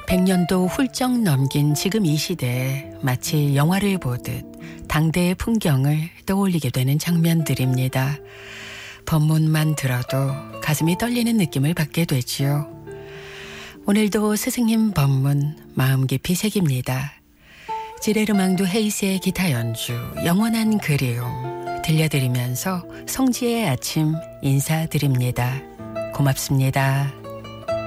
100년도 훌쩍 넘긴 지금 이 시대에 마치 영화를 보듯 당대의 풍경을 떠올리게 되는 장면들입니다. 법문만 들어도 가슴이 떨리는 느낌을 받게 되지요. 오늘도 스승님 법문 마음 깊이 새깁니다. 지레르망두 헤이스의 기타 연주 영원한 그리움 들려드리면서 성지의 아침 인사드립니다. 고맙습니다.